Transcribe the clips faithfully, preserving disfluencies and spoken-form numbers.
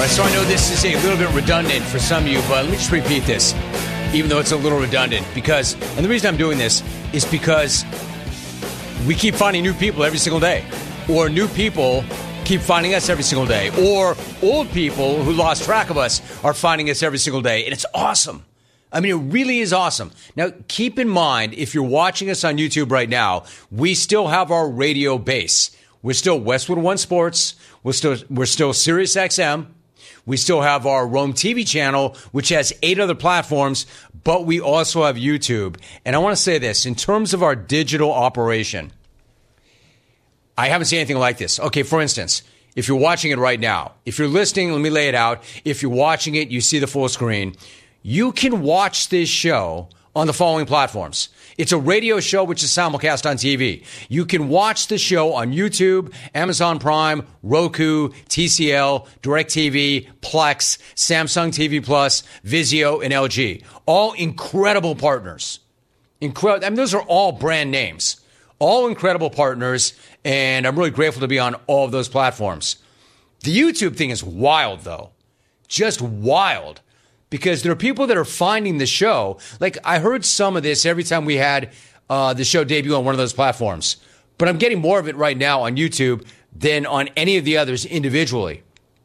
All right, so I know this is a little bit redundant for some of you, but let me just repeat this, even though it's a little redundant, because, and the reason I'm doing this is because we keep finding new people every single day, or new people keep finding us every single day, or old people who lost track of us are finding us every single day, and it's awesome. I mean, it really is awesome. Now, keep in mind, if you're watching us on YouTube right now, we still have our radio base. We're still Westwood One Sports. We're still, we're still Sirius X M. We still have our Rome T V channel, which has eight other platforms, but we also have YouTube. And I want to say this, in terms of our digital operation, I haven't seen anything like this. Okay, for instance, if you're watching it right now, if you're listening, let me lay it out. If you're watching it, you see the full screen. You can watch this show on the following platforms. It's a radio show which is simulcast on T V. You can watch the show on YouTube, Amazon Prime, Roku, T C L, DirecTV, Plex, Samsung T V Plus, Vizio, and L G. All incredible partners. Incredible. I mean, those are all brand names. All incredible partners, and I'm really grateful to be on all of those platforms. The YouTube thing is wild, though. Just wild. Because there are people that are finding the show. Like, I heard some of this every time we had uh, the show debut on one of those platforms. But I'm getting more of it right now on YouTube than on any of the others individually.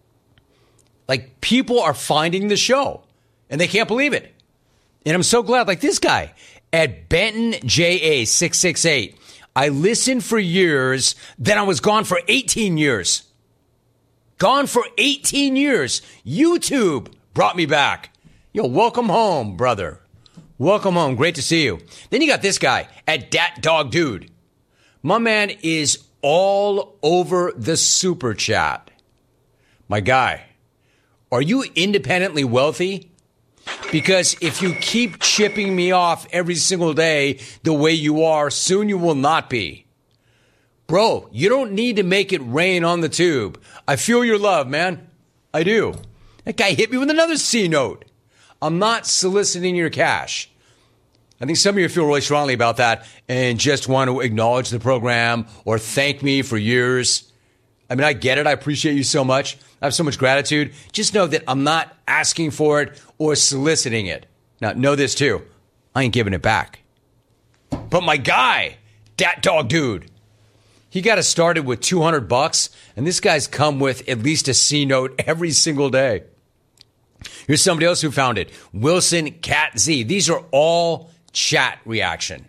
Like, people are finding the show, and they can't believe it. And I'm so glad. Like this guy at Benton J A six six eight. I listened for years, then I was gone for eighteen years. Gone for eighteen years. YouTube brought me back. Yo, welcome home, brother. Welcome home. Great to see you. Then you got this guy at Dat Dog Dude. My man is all over the super chat. My guy, are you independently wealthy? Because if you keep chipping me off every single day the way you are, soon you will not be. Bro, you don't need to make it rain on the tube. I feel your love, man. I do. That guy hit me with another C note. I'm not soliciting your cash. I think some of you feel really strongly about that and just want to acknowledge the program or thank me for years. I mean, I get it. I appreciate you so much. I have so much gratitude. Just know that I'm not asking for it or soliciting it. Now, know this too. I ain't giving it back. But my guy, Dat Dog Dude, he got us started with two hundred bucks, and this guy's come with at least a C note every single day. Here's somebody else who found it. Wilson Cat Z. These are all chat reaction.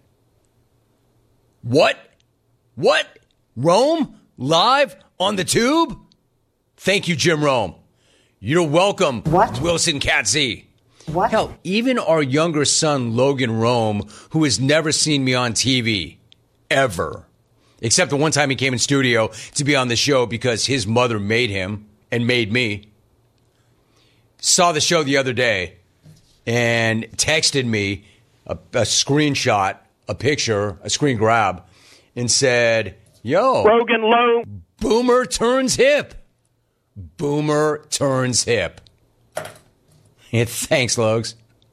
What? What? Rome? Live on the tube? Thank you, Jim Rome. You're welcome, what? Wilson Cat Z. What? Hell, even our younger son, Logan Rome, who has never seen me on T V, ever. Except the one time he came in studio to be on the show because his mother made him and made me. Saw the show the other day and texted me a, a screenshot, a picture, a screen grab, and said, yo, Logan Lowe. Boomer turns hip. Boomer turns hip. Yeah, thanks, Logs.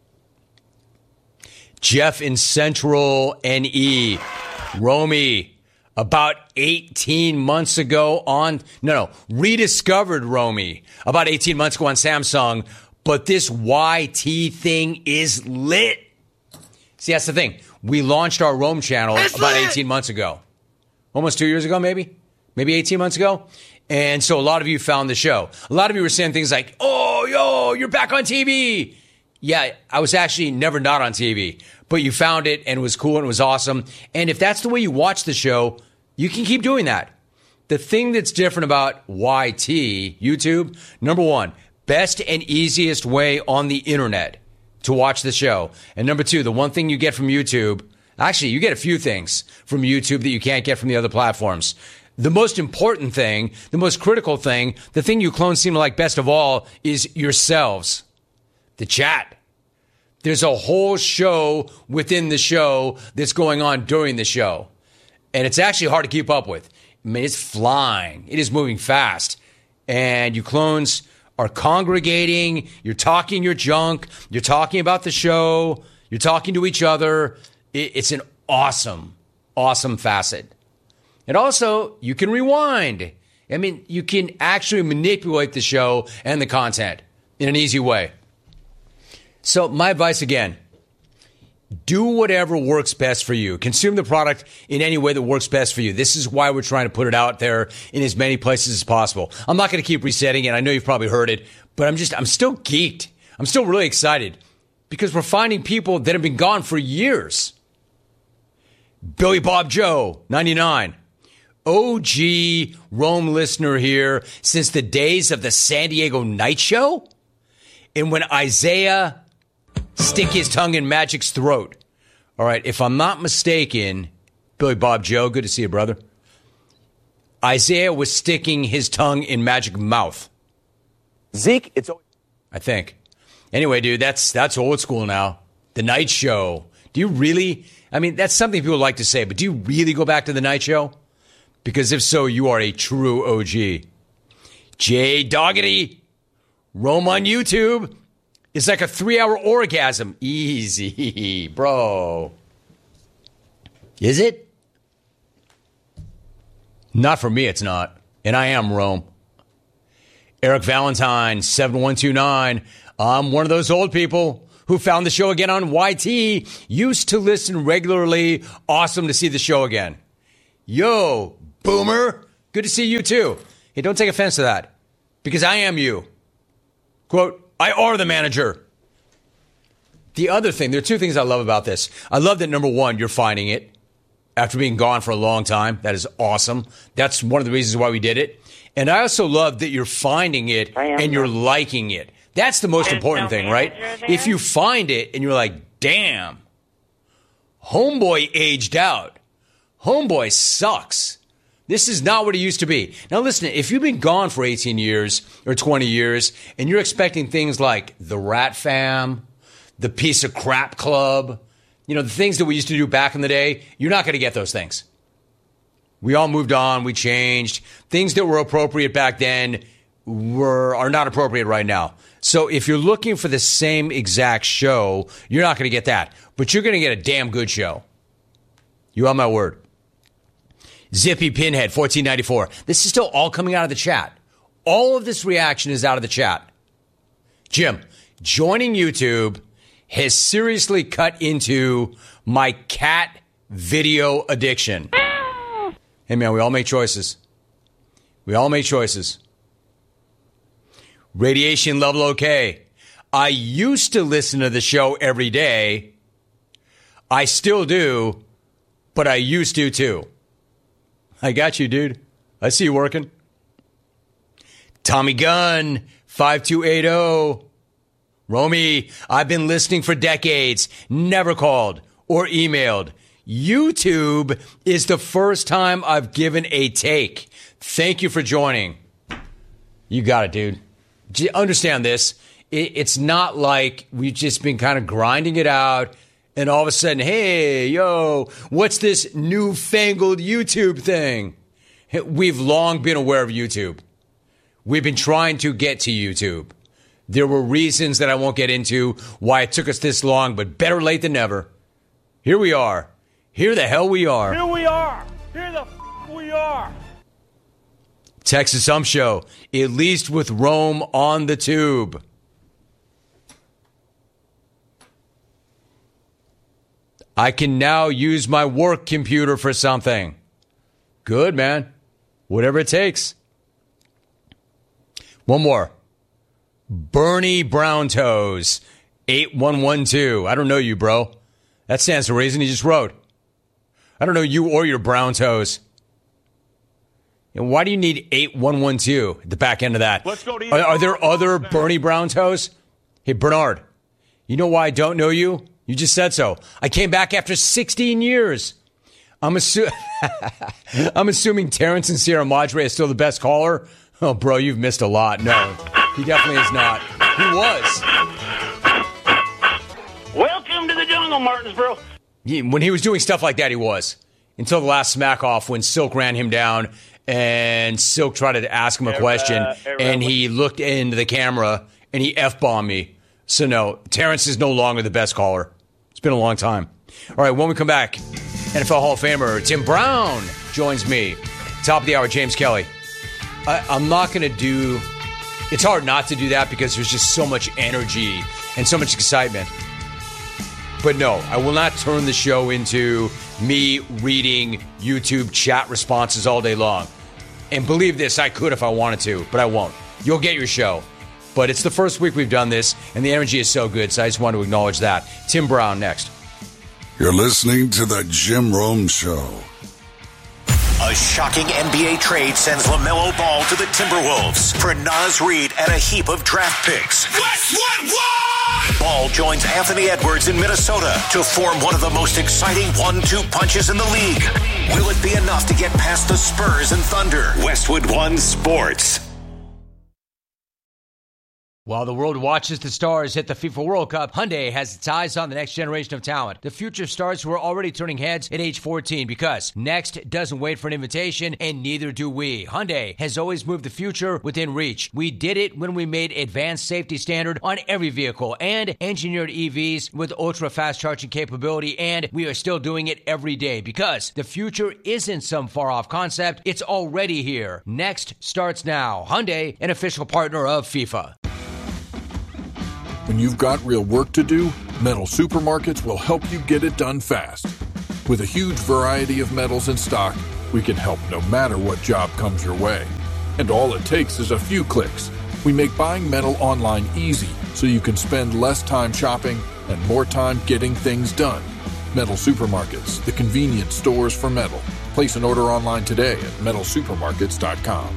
Jeff in Central N E. Romy. About eighteen months ago on, no, no, rediscovered Romy about eighteen months ago on Samsung, but this Y T thing is lit. See, that's the thing. We launched our Rome channel it's about lit. eighteen months ago. Almost two years ago, maybe? Maybe eighteen months ago? And so a lot of you found the show. A lot of you were saying things like, oh, yo, you're back on T V. Yeah, I was actually never not on T V, but you found it and it was cool and it was awesome. And if that's the way you watch the show, you can keep doing that. The thing that's different about Y T, YouTube, number one, best and easiest way on the internet to watch the show. And number two, the one thing you get from YouTube, actually, you get a few things from YouTube that you can't get from the other platforms. The most important thing, the most critical thing, the thing you clones seem to like best of all is yourselves. The chat. There's a whole show within the show that's going on during the show. And it's actually hard to keep up with. I mean, it's flying. It is moving fast. And you clones are congregating. You're talking your junk. You're talking about the show. You're talking to each other. It's an awesome, awesome facet. And also, you can rewind. I mean, you can actually manipulate the show and the content in an easy way. So my advice again, do whatever works best for you. Consume the product in any way that works best for you. This is why we're trying to put it out there in as many places as possible. I'm not going to keep resetting it. I know you've probably heard it, but I'm just, I'm still geeked. I'm still really excited because we're finding people that have been gone for years. Billy Bob Joe, ninety-nine. O G Rome listener here since the days of the San Diego Night Show and when Isaiah stick his tongue in Magic's throat. All right, if I'm not mistaken, Billy Bob Joe, good to see you, brother. Isaiah was sticking his tongue in Magic's mouth. Zeke, it's... I think. Anyway, dude, that's that's old school now. The Night Show. Do you really... I mean, that's something people like to say, but do you really go back to the Night Show? Because if so, you are a true O G. Jay Doggety, Rome on YouTube. It's like a three-hour orgasm. Easy, bro. Is it? Not for me, it's not. And I am Rome. Eric Valentine, seven one two nine. I'm one of those old people who found the show again on Y T. Used to listen regularly. Awesome to see the show again. Yo, boomer. Good to see you too. Hey, don't take offense to that. Because I am you. Quote, I are the manager. The other thing, there are two things I love about this. I love that, number one, you're finding it after being gone for a long time. That is awesome. That's one of the reasons why we did it. And I also love that you're finding it and you're liking it. That's the most important thing, right? If you find it and you're like, damn, homeboy aged out. Homeboy sucks. This is not what it used to be. Now, listen, if you've been gone for eighteen years or twenty years and you're expecting things like the Rat Fam, the Piece of Crap Club, you know, the things that we used to do back in the day, you're not going to get those things. We all moved on. We changed. Things that were appropriate back then were are not appropriate right now. So if you're looking for the same exact show, you're not going to get that. But you're going to get a damn good show. You have my word. Zippy Pinhead, fourteen ninety-four. This is still all coming out of the chat. All of this reaction is out of the chat. Jim, joining YouTube has seriously cut into my cat video addiction. Hey, man, we all make choices. We all make choices. Radiation level okay. I used to listen to the show every day. I still do, but I used to too. I got you, dude. I see you working. Tommy Gunn, five two eight zero. Romy, I've been listening for decades. Never called or emailed. YouTube is the first time I've given a take. Thank you for joining. You got it, dude. Understand this. It's not like we've just been kind of grinding it out and all of a sudden, hey, yo, what's this newfangled YouTube thing? We've long been aware of YouTube. We've been trying to get to YouTube. There were reasons that I won't get into why it took us this long, but better late than never. Here we are. Here the hell we are. Here we are. Here the f- we are. Texas Hump Show, at least with Rome on the tube. I can now use my work computer for something. Good, man. Whatever it takes. One more. Bernie Brown Toes, eight one one two. I don't know you, bro. That stands to reason. He just wrote. I don't know you or your brown toes. And why do you need eight one one two at the back end of that? Let's go to are, are there other Bernie Brown Toes? Hey, Bernard, you know why I don't know you? You just said so. I came back after sixteen years. I'm, assu- I'm assuming Terrence and Sierra Madre is still the best caller. Oh, bro, you've missed a lot. No, he definitely is not. He was. Welcome to the jungle, Martinsboro. He, when he was doing stuff like that, he was. Until the last smack off when Silk ran him down and Silk tried to ask him a question uh, uh, and he looked into the camera and he F-bombed me. So, no, Terrence is no longer the best caller. It's been a long time. All right, when we come back, N F L Hall of Famer Tim Brown joins me. Top of the hour, James Kelly. I, I'm not going to do... It's hard not to do that because there's just so much energy and so much excitement. But no, I will not turn the show into me reading YouTube chat responses all day long. And believe this, I could if I wanted to, but I won't. You'll get your show. But it's the first week we've done this, and the energy is so good, so I just want to acknowledge that. Tim Brown next. You're listening to The Jim Rome Show. A shocking N B A trade sends LaMelo Ball to the Timberwolves for Naz Reid and a heap of draft picks. What, what, what? Ball joins Anthony Edwards in Minnesota to form one of the most exciting one two punches in the league. Will it be enough to get past the Spurs and Thunder? Westwood One Sports. While the world watches the stars hit the FIFA World Cup, Hyundai has its eyes on the next generation of talent. The future stars who are already turning heads at age fourteen, because next doesn't wait for an invitation, and neither do we. Hyundai has always moved the future within reach. We did it when we made advanced safety standard on every vehicle and engineered E Vs with ultra-fast charging capability, and we are still doing it every day because the future isn't some far-off concept. It's already here. Next starts now. Hyundai, an official partner of FIFA. When you've got real work to do, Metal Supermarkets will help you get it done fast. With a huge variety of metals in stock, we can help no matter what job comes your way. And all it takes is a few clicks. We make buying metal online easy so you can spend less time shopping and more time getting things done. Metal Supermarkets, the convenient stores for metal. Place an order online today at metal supermarkets dot com.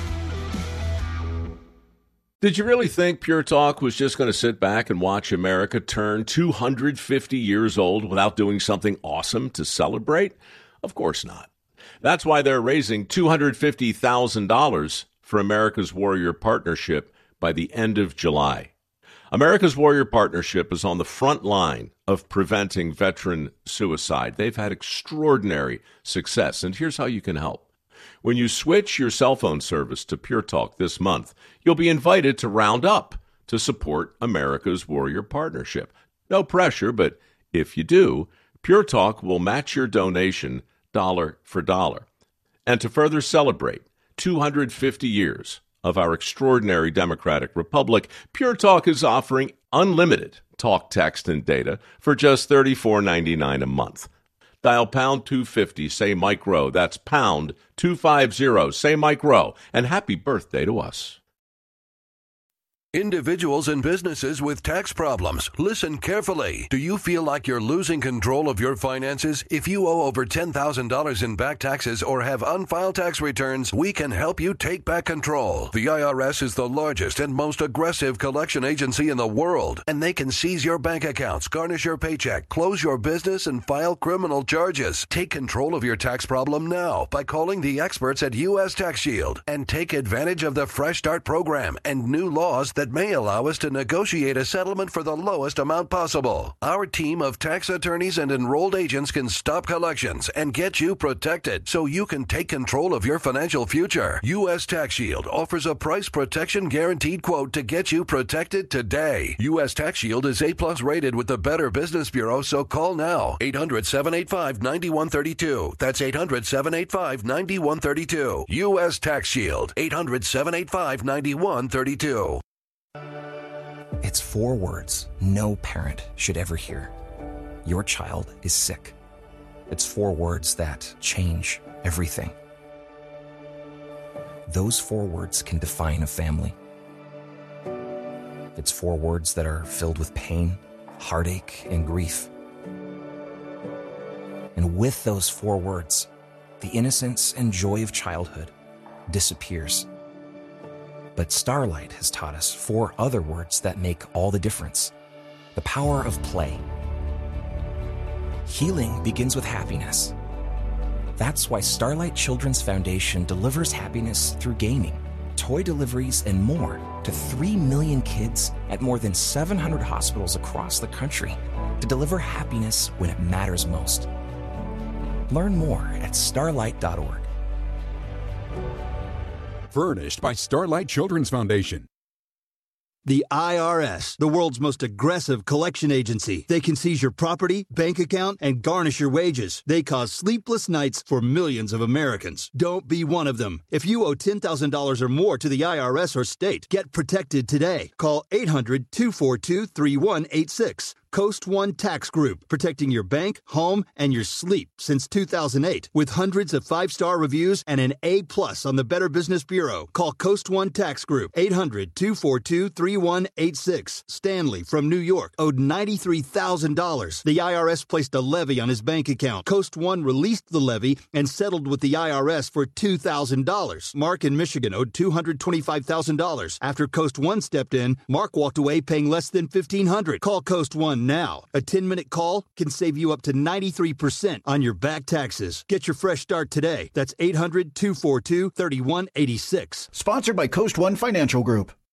Did you really think Pure Talk was just going to sit back and watch America turn two hundred fifty years old without doing something awesome to celebrate? Of course not. That's why they're raising two hundred fifty thousand dollars for America's Warrior Partnership by the end of July. America's Warrior Partnership is on the front line of preventing veteran suicide. They've had extraordinary success, and here's how you can help. When you switch your cell phone service to Pure Talk this month, you'll be invited to round up to support America's Warrior Partnership. No pressure, but if you do, Pure Talk will match your donation dollar for dollar. And to further celebrate two hundred fifty years of our extraordinary democratic republic, Pure Talk is offering unlimited talk, text, and data for just thirty-four ninety-nine a month. Dial pound two fifty, say Mike Rowe. That's pound two fifty, say Mike Rowe. And happy birthday to us. Individuals and businesses with tax problems, listen carefully. Do you feel like you're losing control of your finances? If you owe over ten thousand dollars in back taxes or have unfiled tax returns, we can help you take back control. The I R S is the largest and most aggressive collection agency in the world, and they can seize your bank accounts, garnish your paycheck, close your business, and file criminal charges. Take control of your tax problem now by calling the experts at U S Tax Shield and take advantage of the Fresh Start program and new laws that may allow us to negotiate a settlement for the lowest amount possible. Our team of tax attorneys and enrolled agents can stop collections and get you protected so you can take control of your financial future. U S Tax Shield offers a price protection guaranteed quote to get you protected today. U S Tax Shield is A plus rated with the Better Business Bureau, so call now. eight hundred, seven eight five, nine one three two. That's eight hundred, seven eight five, nine one three two. U S Tax Shield. eight hundred, seven eight five, nine one three two. It's four words no parent should ever hear. Your child is sick. It's four words that change everything. Those four words can define a family. It's four words that are filled with pain, heartache, and grief. And with those four words, the innocence and joy of childhood disappears. But Starlight has taught us four other words that make all the difference. The power of play. Healing begins with happiness. That's why Starlight Children's Foundation delivers happiness through gaming, toy deliveries, and more to three million kids at more than seven hundred hospitals across the country to deliver happiness when it matters most. Learn more at starlight dot org. Furnished by Starlight Children's Foundation. The I R S, the world's most aggressive collection agency. They can seize your property, bank account, and garnish your wages. They cause sleepless nights for millions of Americans. Don't be one of them. If you owe ten thousand dollars or more to the I R S or state, get protected today. Call eight hundred, two four two, three one eight six. Coast One Tax Group, protecting your bank, home, and your sleep since two thousand eight. With hundreds of five-star reviews and an A-plus on the Better Business Bureau. Call Coast One Tax Group, eight hundred, two four two, three one eight six. Stanley from New York owed ninety-three thousand dollars. The I R S placed a levy on his bank account. Coast One released the levy and settled with the I R S for two thousand dollars. Mark in Michigan owed two hundred twenty-five thousand dollars. After Coast One stepped in, Mark walked away paying less than fifteen hundred dollars. Call Coast One now. A ten-minute call can save you up to ninety-three percent on your back taxes. Get your fresh start today. That's eight hundred, two four two, three one eight six. Sponsored by Coast One Financial Group.